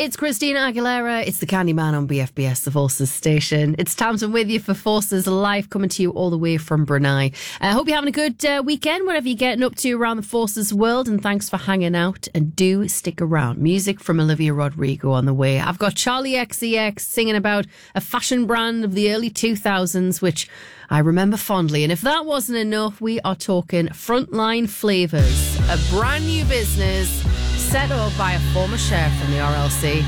It's Christina Aguilera. It's the Candyman on BFBS, the Forces station. It's Tamsin with you for Forces Live, coming to you all the way from Brunei. I hope you're having a good weekend, whatever you're getting up to around the Forces world, and thanks for hanging out. And do stick around. Music from Olivia Rodrigo on the way. I've got Charlie XCX singing about a fashion brand of the early 2000s, which I remember fondly. And if that wasn't enough, we are talking Frontline Flavors, a brand new business set up by a former chef from the RLC.